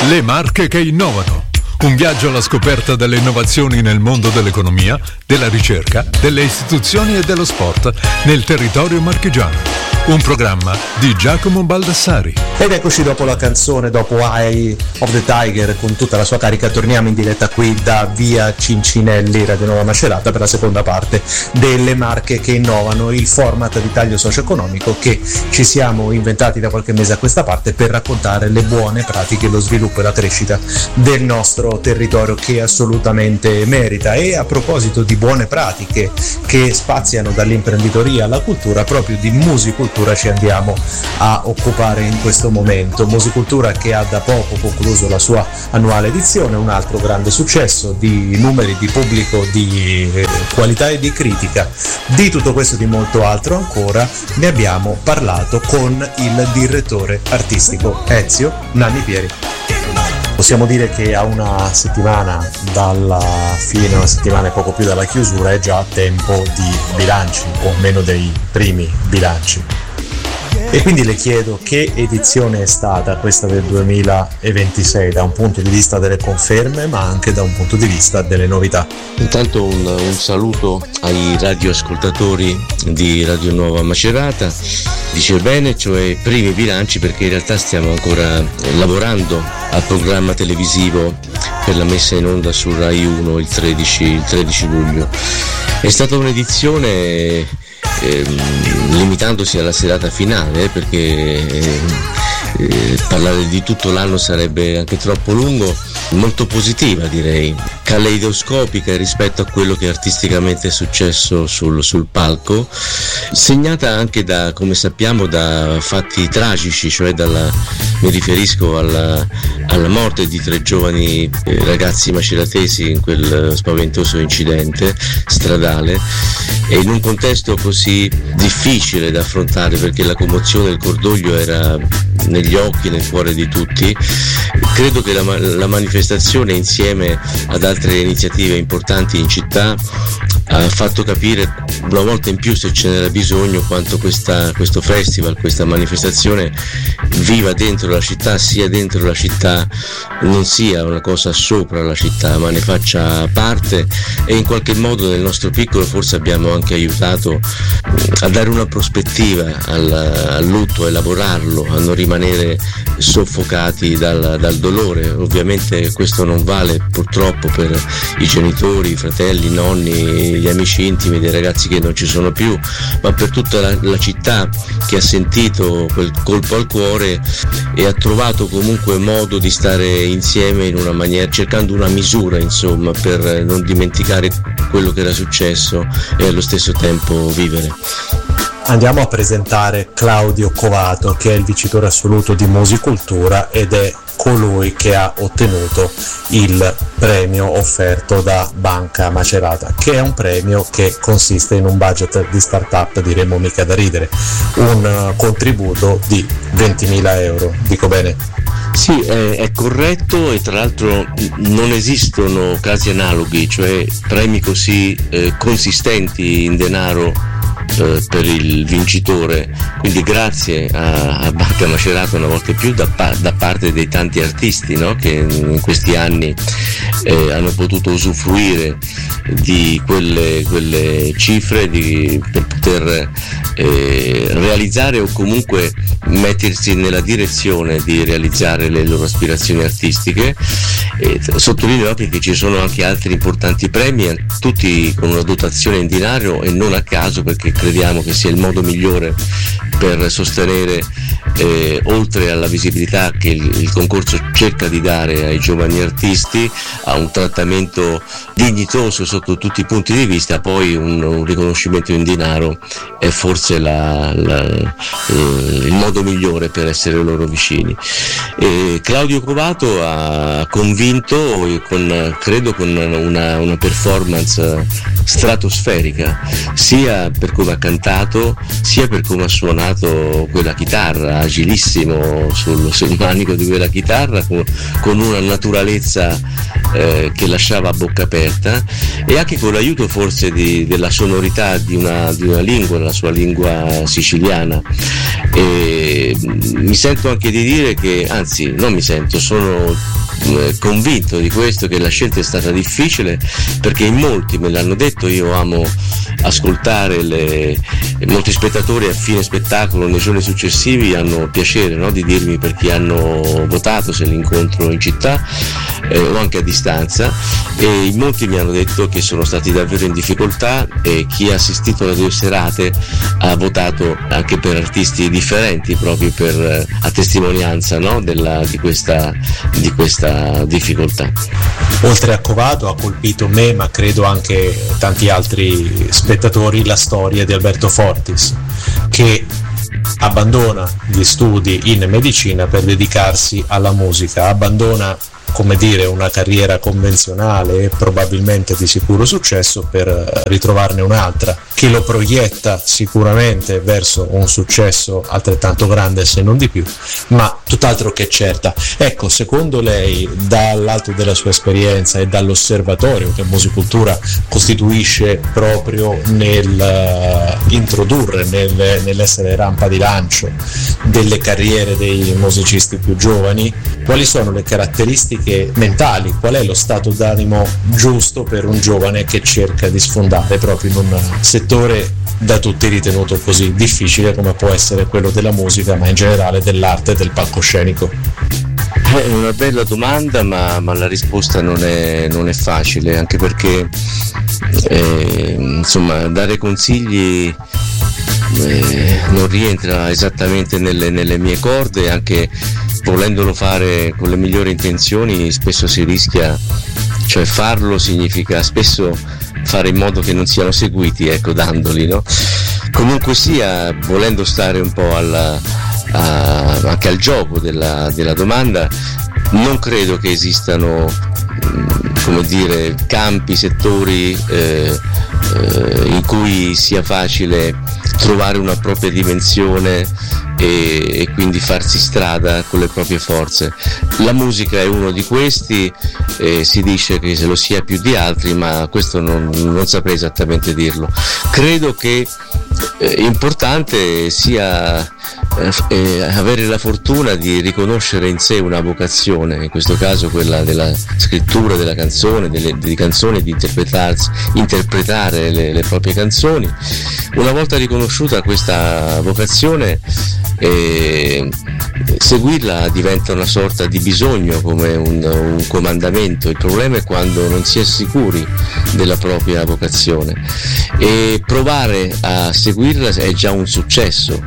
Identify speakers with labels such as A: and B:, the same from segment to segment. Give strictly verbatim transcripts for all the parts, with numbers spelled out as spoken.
A: Le marche che innovano. Un viaggio alla scoperta delle innovazioni nel mondo dell'economia, della ricerca, delle istituzioni e dello sport nel territorio marchigiano. Un programma di Giacomo Baldassari.
B: Ed eccoci dopo la canzone, dopo Eye of the Tiger con tutta la sua carica, torniamo in diretta qui da via Cincinelli, Radio Nuova Macerata, per la seconda parte delle marche che innovano, il format di taglio socio-economico che ci siamo inventati da qualche mese a questa parte per raccontare le buone pratiche, lo sviluppo e la crescita del nostro territorio, che assolutamente merita. E a proposito di buone pratiche che spaziano dall'imprenditoria alla cultura, proprio di musicultura ci andiamo a occupare in questo momento. Musicultura che ha da poco concluso la sua annuale edizione, un altro grande successo di numeri, di pubblico, di qualità e di critica. Di tutto questo e di molto altro ancora ne abbiamo parlato con il direttore artistico Ezio Nanni Pieri. Possiamo dire che a una settimana dalla fine, una settimana e poco più dalla chiusura, è già tempo di bilanci, o meno dei primi bilanci. E quindi le chiedo che edizione è stata questa del duemilaventisei, da un punto di vista delle conferme ma anche da un punto di vista delle novità.
C: Intanto un, un saluto ai radioascoltatori di Radio Nuova Macerata. Dice bene, cioè primi bilanci, perché in realtà stiamo ancora lavorando al programma televisivo per la messa in onda su Rai uno il tredici, il tredici luglio. È stata un'edizione eh, limitandosi alla serata finale, perché eh, eh, parlare di tutto l'anno sarebbe anche troppo lungo, molto positiva direi, caleidoscopica rispetto a quello che artisticamente è successo sul, sul palco, segnata anche da, come sappiamo, da fatti tragici, cioè dalla, mi riferisco alla, alla morte di tre giovani eh, ragazzi maceratesi in quel spaventoso incidente stradale, e in un contesto così difficile da affrontare, perché la commozione e il cordoglio era negli occhi, nel cuore di tutti. Credo che la, la manifestazione, insieme ad altre iniziative importanti in città, ha fatto capire una volta in più, se ce n'era bisogno, quanto questa, questo festival, questa manifestazione viva dentro la città, sia dentro la città, non sia una cosa sopra la città, ma ne faccia parte, e in qualche modo nel nostro piccolo forse abbiamo anche aiutato a dare una prospettiva al, al lutto, a elaborarlo, a non rimanere soffocati dal, dal dolore. Ovviamente questo non vale purtroppo per i genitori, i fratelli, i nonni, gli amici intimi dei ragazzi che non ci sono più, ma per tutta la, la città che ha sentito quel colpo al cuore e ha trovato comunque modo di stare insieme in una maniera, cercando una misura, insomma, per non dimenticare quello che era successo e allo stesso tempo vivere.
B: Andiamo a presentare Claudio Covato, che è il vincitore assoluto di Musicultura ed è colui che ha ottenuto il premio offerto da Banca Macerata, che è un premio che consiste in un budget di startup, diremmo mica da ridere, un contributo di ventimila euro, dico bene?
C: Sì, è, è corretto, e tra l'altro non esistono casi analoghi, cioè premi così eh, consistenti in denaro eh, per il vincitore, quindi grazie a, a Banca Macerata una volta più da, da parte dei tanti artisti, no? Che in questi anni eh, hanno potuto usufruire di quelle, quelle cifre di, per poter eh, realizzare o comunque mettersi nella direzione di realizzare le loro aspirazioni artistiche. E sottolineo anche che ci sono anche altri importanti premi, tutti con una dotazione in denaro, e non a caso, perché crediamo che sia il modo migliore per sostenere, eh, oltre alla visibilità che il, il concorso cerca di dare ai giovani artisti, a un trattamento dignitoso sotto tutti i punti di vista, poi un, un riconoscimento in denaro è forse la, la, eh, il modo migliore per essere loro vicini. E Claudio Covato ha convinto, con, credo con una, una performance stratosferica, sia per come ha cantato, sia per come ha suonato, suonato quella chitarra, agilissimo sul, sul manico di quella chitarra, con, con una naturalezza eh, che lasciava a bocca aperta, e anche con l'aiuto forse di, della sonorità di una, di una lingua, la sua lingua siciliana. E mi sento anche di dire che, anzi non mi sento, sono convinto di questo, che la scelta è stata difficile, perché in molti me l'hanno detto. Io amo ascoltare le, molti spettatori a fine spettacolo nei giorni successivi hanno piacere, no, di dirmi per chi hanno votato, se li incontro in città eh, o anche a distanza, e in molti mi hanno detto che sono stati davvero in difficoltà, e chi ha assistito alle due serate ha votato anche per artisti differenti, proprio per, a testimonianza, no, della, di questa di questa difficoltà.
B: Oltre a Covato ha colpito me, ma credo anche tanti altri spettatori, la storia di Alberto Fortis, che abbandona gli studi in medicina per dedicarsi alla musica, abbandona, come dire, una carriera convenzionale e probabilmente di sicuro successo per ritrovarne un'altra che lo proietta sicuramente verso un successo altrettanto grande, se non di più, ma tutt'altro che certa. Ecco, secondo lei, dall'alto della sua esperienza e dall'osservatorio che Musicultura costituisce proprio nel uh, introdurre, nel, nell'essere rampa di lancio delle carriere dei musicisti più giovani, quali sono le caratteristiche mentali, qual è lo stato d'animo giusto per un giovane che cerca di sfondare proprio in un settore da tutti ritenuto così difficile come può essere quello della musica, ma in generale dell'arte e del palcoscenico?
C: È una bella domanda, ma, ma la risposta non è, non è facile, anche perché eh, insomma, dare consigli eh, non rientra esattamente nelle, nelle mie corde, anche volendolo fare con le migliori intenzioni spesso si rischia, cioè farlo significa spesso fare in modo che non siano seguiti, ecco, dandoli, no? Comunque sia, volendo stare un po' alla, a, anche al gioco della, della domanda, non credo che esistano, come dire, campi, settori eh, eh, in cui sia facile trovare una propria dimensione e, e quindi farsi strada con le proprie forze. La musica è uno di questi, eh, si dice che se lo sia più di altri, ma questo non, non saprei esattamente dirlo. Credo che eh, importante sia eh, avere la fortuna di riconoscere in sé una vocazione, in questo caso quella della scrittura della canzone, delle, di canzoni, di interpretarsi, interpretare le, le proprie canzoni. Una volta riconosciuta questa vocazione, eh, seguirla diventa una sorta di bisogno, come un, un comandamento. Il problema è quando non si è sicuri della propria vocazione, e provare a seguirla è già un successo,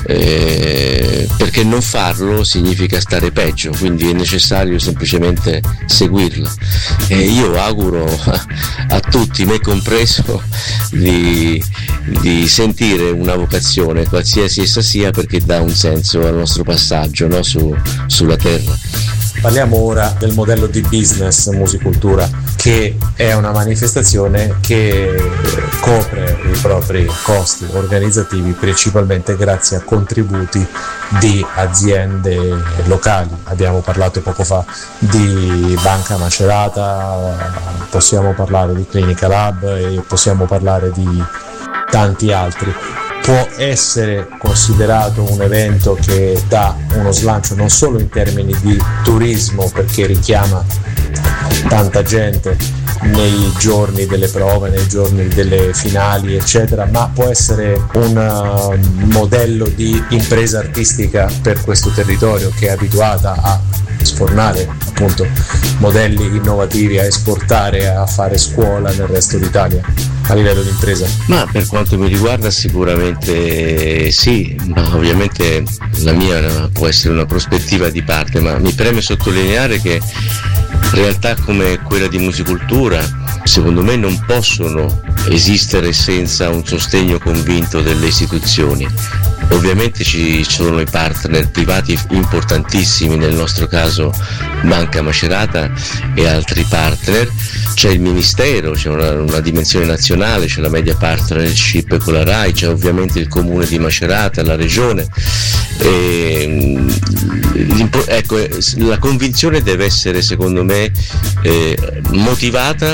C: eh, perché non farlo significa stare peggio, quindi è necessario semplicemente seguirla. E io auguro a, a tutti, me compreso, di, di sentire una vocazione, qualsiasi essa sia, perché dà un senso al nostro passaggio, no? Su, sulla terra.
B: Parliamo ora del modello di business Musicultura, che è una manifestazione che copre i propri costi organizzativi principalmente grazie a contributi di aziende locali. Abbiamo parlato poco fa di Banca Macerata, possiamo parlare di Clinica Lab e possiamo parlare di tanti altri. Può essere considerato un evento che dà uno slancio non solo in termini di turismo, perché richiama tanta gente nei giorni delle prove, nei giorni delle finali, eccetera, ma può essere un uh, modello di impresa artistica per questo territorio che è abituata a sfornare appunto modelli innovativi, a esportare, a fare scuola nel resto d'Italia a livello di impresa.
C: Ma per quanto mi riguarda sicuramente sì, ma ovviamente la mia può essere una prospettiva di parte, ma mi preme sottolineare che realtà come quella di Musicultura secondo me non possono esistere senza un sostegno convinto delle istituzioni. Ovviamente ci sono i partner privati importantissimi, nel nostro caso Banca Macerata e altri partner, c'è il Ministero, c'è una, una dimensione nazionale, c'è la media partnership con la RAI, c'è ovviamente il Comune di Macerata, la Regione. E, ecco, la convinzione deve essere, secondo me, eh, motivata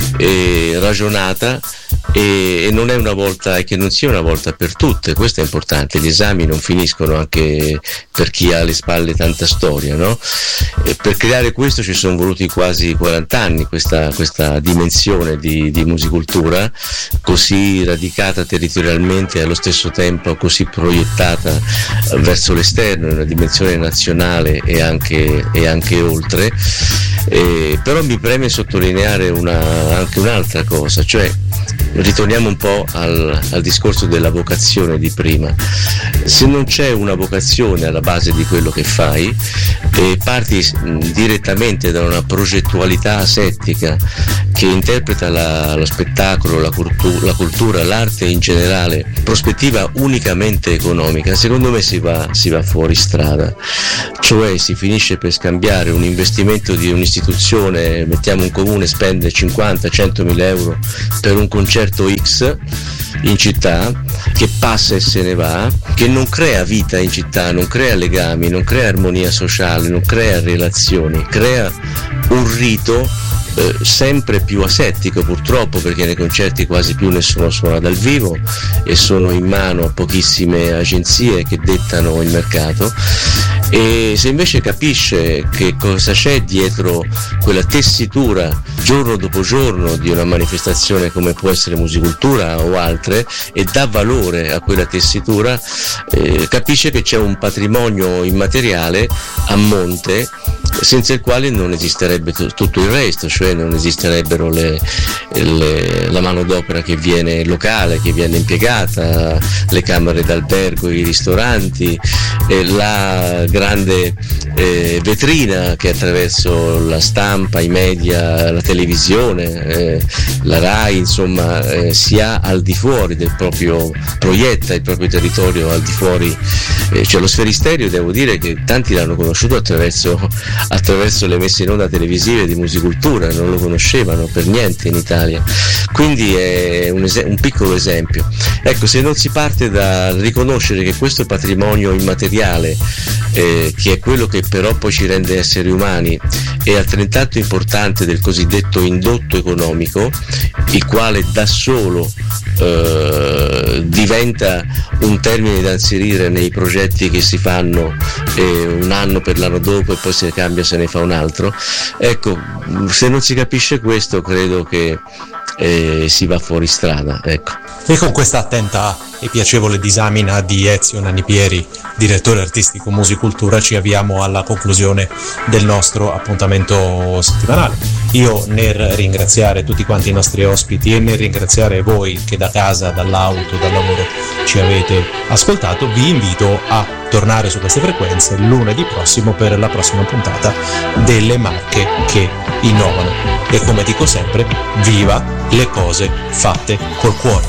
C: e ragionata, e, e non è una volta, e che non sia una volta per tutte. Questo è importante. Gli esami non finiscono anche per chi ha alle spalle tanta storia, no? E per creare questo ci sono voluti quasi quaranta anni, questa, questa dimensione di, di musicultura così radicata territorialmente e allo stesso tempo così proiettata verso l'esterno, in una dimensione nazionale e anche, e anche oltre. Eh, però mi preme sottolineare una, anche un'altra cosa, cioè ritorniamo un po' al, al discorso della vocazione di prima. Se non c'è una vocazione alla base di quello che fai e parti mh, direttamente da una progettualità asettica che interpreta la, lo spettacolo, la, cultu- la cultura, l'arte in generale, prospettiva unicamente economica, secondo me si va, si va fuori strada. Cioè si finisce per scambiare un investimento di un'istituzione, mettiamo un comune spende cinquanta cento mila euro per un concerto X in città, che passa e se ne va, che non crea vita in città, non crea legami, non crea armonia sociale, non crea relazioni, crea un rito eh, sempre più asettico, purtroppo, perché nei concerti quasi più nessuno suona dal vivo e sono in mano a pochissime agenzie che dettano il mercato. E se invece capisce che cosa c'è dietro quella tessitura giorno dopo giorno di una manifestazione come può essere Musicultura o altre, e dà valore a quella tessitura, eh, capisce che c'è un patrimonio immateriale a monte senza il quale non esisterebbe t- tutto il resto, cioè non esisterebbero le, le, la manodopera che viene locale, che viene impiegata, le camere d'albergo, i ristoranti, eh, la grande eh, vetrina che attraverso la stampa, i media, la televisione, eh, la RAI, insomma, eh, si ha al di fuori del proprio, proietta il proprio territorio al di fuori, eh, cioè lo Sferisterio, devo dire che tanti l'hanno conosciuto attraverso, attraverso le messe in onda televisive di Musicultura, non lo conoscevano per niente in Italia, quindi è un, es- un piccolo esempio. Ecco, se non si parte da riconoscere che questo patrimonio immateriale, eh, che è quello che però poi ci rende esseri umani, è altrettanto importante del cosiddetto indotto economico, il quale da solo eh, diventa un termine da inserire nei progetti che si fanno eh, un anno per l'anno dopo e poi se ne cambia, se ne fa un altro. Ecco, se non si capisce questo, credo che eh, si va fuori strada, ecco.
B: E con questa attenta e piacevole disamina di Ezio Nanipieri, direttore artistico Musicultura, ci avviamo alla conclusione del nostro appuntamento settimanale. Io, nel ringraziare tutti quanti i nostri ospiti e nel ringraziare voi che da casa, dall'auto, dal lavoro ci avete ascoltato, vi invito a tornare su queste frequenze lunedì prossimo per la prossima puntata delle Marche che innovano. E come dico sempre, viva le cose fatte col cuore.